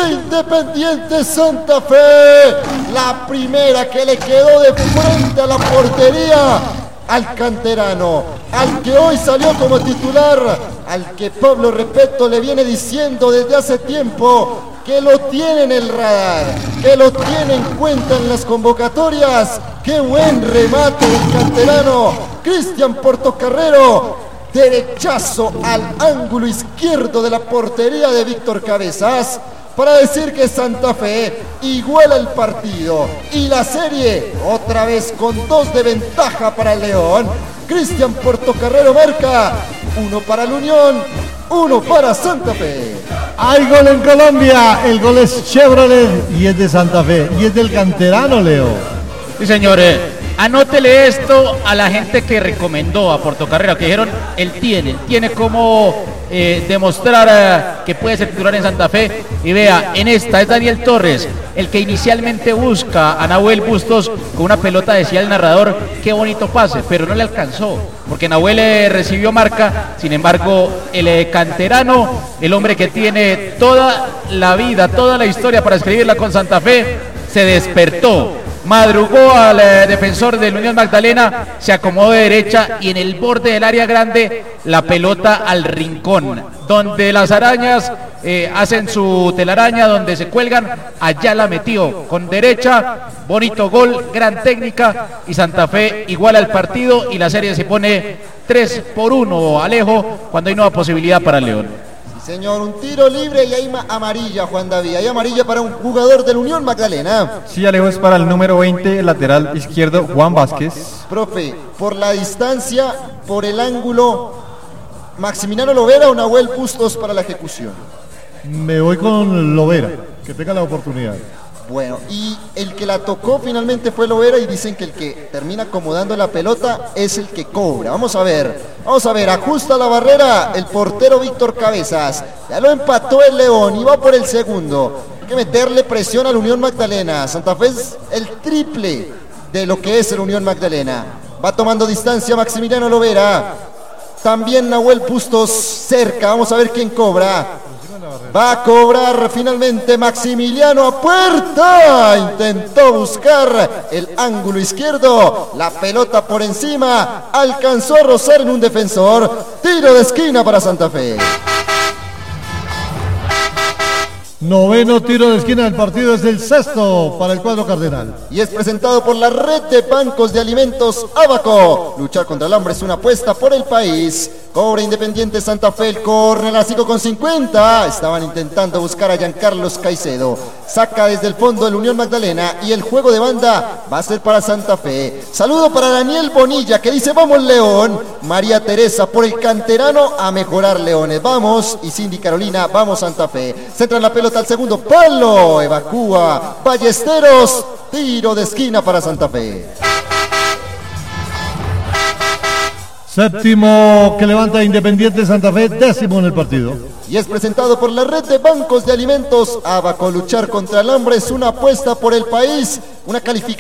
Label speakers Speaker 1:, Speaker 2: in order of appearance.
Speaker 1: Independiente Santa Fe. La primera que le quedó de frente a la portería al canterano, al que hoy salió como titular, al que Pablo Repeto le viene diciendo desde hace tiempo que lo tiene en el radar, que lo tiene en cuenta en las convocatorias. ¡Qué buen remate del canterano! Cristian Portocarrero, derechazo al ángulo izquierdo de la portería de Víctor Cabezas, para decir que Santa Fe iguala el partido y la serie otra vez con 2 de ventaja para el León. Cristian Portocarrero marca 1 para la Unión, 1 para Santa Fe.
Speaker 2: Hay gol en Colombia, el gol es Chevrolet y es de Santa Fe y es del canterano, Leo.
Speaker 3: Sí, señores, anótele esto a la gente que recomendó a Portocarrero, que dijeron, él tiene como demostrar que puede ser titular en Santa Fe. Y vea, en esta es Daniel Torres, el que inicialmente busca a Nahuel Bustos con una pelota, decía el narrador, qué bonito pase, pero no le alcanzó, porque Nahuel recibió marca. Sin embargo, el canterano, el hombre que tiene toda la vida, toda la historia para escribirla con Santa Fe, se despertó, madrugó al defensor del Unión Magdalena, se acomodó de derecha y en el borde del área grande la pelota al rincón, donde las arañas hacen su telaraña, donde se cuelgan, allá la metió con derecha. Bonito gol, gran técnica, y Santa Fe iguala el partido y la serie se pone 3-1, Alejo, cuando hay nueva posibilidad para León.
Speaker 1: Señor, un tiro libre y hay amarilla, Juan David. Hay amarilla para un jugador del Unión Magdalena.
Speaker 4: Sí, Alejo, es para el número 20, el lateral izquierdo, Juan Vázquez.
Speaker 1: Profe, por la distancia, por el ángulo, ¿Maximiliano Lovera o Nahuel Bustos para la ejecución?
Speaker 2: Me voy con Lovera, que tenga la oportunidad.
Speaker 1: Bueno, y el que la tocó finalmente fue Lovera y dicen que el que termina acomodando la pelota es el que cobra. Vamos a ver, ajusta la barrera el portero Víctor Cabezas. Ya lo empató el León y va por el segundo. Hay que meterle presión al Unión Magdalena. Santa Fe es el triple de lo que es el Unión Magdalena. Va tomando distancia Maximiliano Lovera. También Nahuel Bustos cerca. Vamos a ver quién cobra. Va a cobrar finalmente Maximiliano a puerta. Intentó buscar el ángulo izquierdo. La pelota por encima. Alcanzó a rozar en un defensor. Tiro de esquina para Santa Fe.
Speaker 2: Noveno tiro de esquina del partido, es el sexto para el cuadro cardenal.
Speaker 1: Y es presentado por la red de bancos de alimentos Abaco. Luchar contra el hambre es una apuesta por el país. Cobra Independiente Santa Fe el córner a 5,50. Estaban intentando buscar a Giancarlos Caicedo. Saca desde el fondo el Unión Magdalena y el juego de banda va a ser para Santa Fe. Saludo para Daniel Bonilla que dice vamos León. María Teresa por el canterano a mejorar Leones. Vamos. Y Cindy Carolina, vamos Santa Fe. Centra la pelota al segundo palo. Evacúa Ballesteros. Tiro de esquina para Santa Fe.
Speaker 2: Séptimo que levanta Independiente Santa Fe, décimo en el partido.
Speaker 1: Y es presentado por la red de bancos de alimentos Abaco. Luchar contra el hambre es una apuesta por el país. Una calificación.